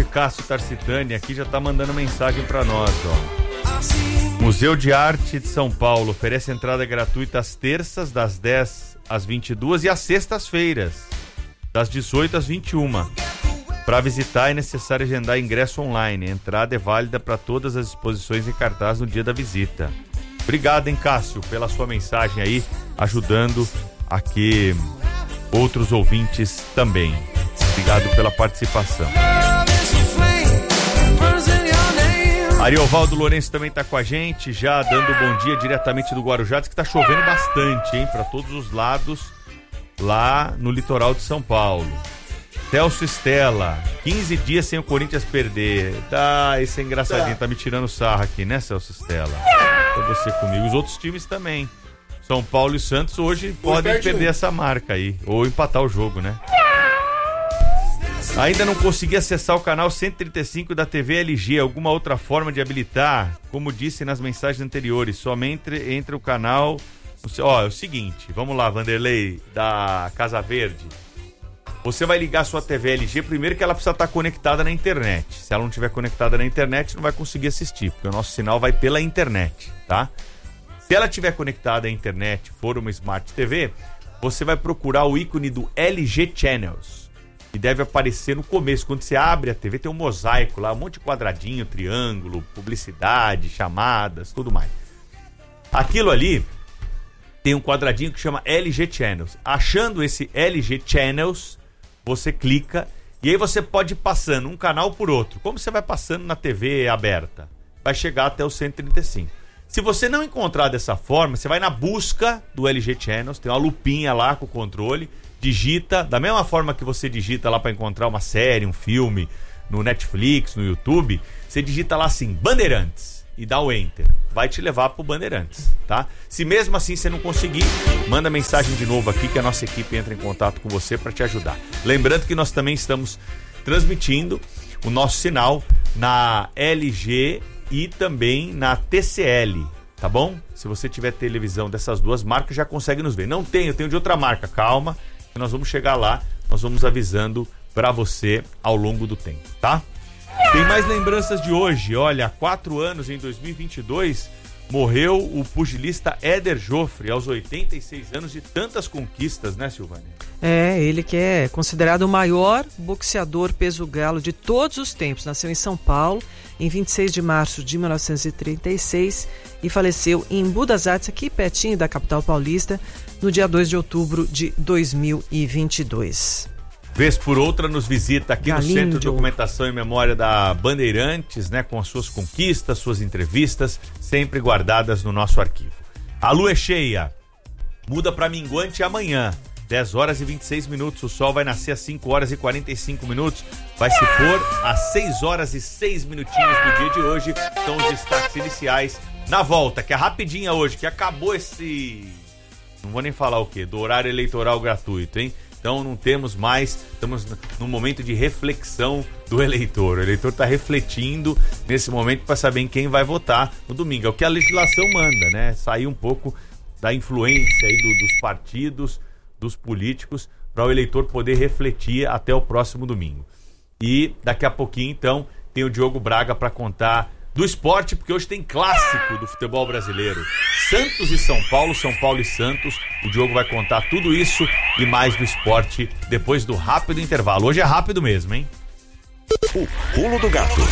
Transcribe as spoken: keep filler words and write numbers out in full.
Cássio Tarcitani aqui já tá mandando mensagem pra nós, ó. Museu de Arte de São Paulo oferece entrada gratuita às terças, das dez às vinte e duas e às sextas-feiras, das dezoito às vinte e uma. Para visitar é necessário agendar ingresso online. A entrada é válida para todas as exposições em cartaz no dia da visita. Obrigado, hein, Cássio, pela sua mensagem aí, ajudando aqui outros ouvintes também. Obrigado pela participação. Ariovaldo Lourenço também está com a gente, já dando bom dia diretamente do Guarujá. Diz que está chovendo bastante, hein, para todos os lados lá no litoral de São Paulo. Celso Estela, quinze dias sem o Corinthians perder. Tá, esse é engraçadinho, tá me tirando sarro aqui, né, Celso Estela? Pra você comigo. Os outros times também. São Paulo e Santos hoje podem perder essa marca aí, ou empatar o jogo, né? Ainda não consegui acessar o canal cento e trinta e cinco da T V L G. Alguma outra forma de habilitar? Como disse nas mensagens anteriores, somente entre o canal... Ó, é o seguinte, vamos lá, Vanderlei, da Casa Verde. Você vai ligar a sua T V L G, primeiro que ela precisa estar conectada na internet. Se ela não estiver conectada na internet, não vai conseguir assistir, porque o nosso sinal vai pela internet, tá? Se ela estiver conectada à internet, for uma Smart T V, você vai procurar o ícone do L G Channels, que deve aparecer no começo. Quando você abre a T V, tem um mosaico lá, um monte de quadradinho, triângulo, publicidade, chamadas, tudo mais. Aquilo ali tem um quadradinho que chama L G Channels. Achando esse L G Channels, você clica e aí você pode ir passando um canal por outro. Como você vai passando na T V aberta? Vai chegar até o cento e trinta e cinco. Se você não encontrar dessa forma, você vai na busca do L G Channels, tem uma lupinha lá com o controle, digita, da mesma forma que você digita lá para encontrar uma série, um filme, no Netflix, no YouTube, você digita lá assim, Bandeirantes, e dá o Enter. Vai te levar pro Bandeirantes, tá? Se mesmo assim você não conseguir, manda mensagem de novo aqui que a nossa equipe entra em contato com você para te ajudar. Lembrando que nós também estamos transmitindo o nosso sinal na L G e também na T C L, tá bom? Se você tiver televisão dessas duas marcas, já consegue nos ver. Não tenho, eu tenho de outra marca, calma, que nós vamos chegar lá, nós vamos avisando para você ao longo do tempo, tá? Tem mais lembranças de hoje. Olha, há quatro anos, em dois mil e vinte e dois, morreu o pugilista Éder Joffre, aos oitenta e seis anos, de tantas conquistas, né, Silvânia? É, ele que é considerado o maior boxeador peso-galo de todos os tempos. Nasceu em São Paulo em vinte e seis de março de mil novecentos e trinta e seis e faleceu em Budas Artes, aqui pertinho da capital paulista, no dia dois de outubro de dois mil e vinte e dois. Vez por outra nos visita aqui Galindo. no Centro de Documentação e Memória da Bandeirantes, né, com as suas conquistas, suas entrevistas, sempre guardadas no nosso arquivo. A lua é cheia, muda para minguante amanhã, dez horas e vinte e seis minutos, o sol vai nascer às cinco horas e quarenta e cinco minutos, vai se pôr às seis horas e seis minutinhos do dia de hoje. São os destaques iniciais na volta, que é rapidinha hoje, que acabou esse... não vou nem falar o quê, do horário eleitoral gratuito, hein? Então não temos mais, estamos num momento de reflexão do eleitor. O eleitor está refletindo nesse momento para saber em quem vai votar no domingo. É o que a legislação manda, né? Sair um pouco da influência aí do, dos partidos, dos políticos, para o eleitor poder refletir até o próximo domingo. E daqui a pouquinho, então, tem o Diogo Braga para contar do esporte, porque hoje tem clássico do futebol brasileiro. Santos e São Paulo, São Paulo e Santos. O Diogo vai contar tudo isso e mais do esporte depois do rápido intervalo. Hoje é rápido mesmo, hein? O pulo do gato.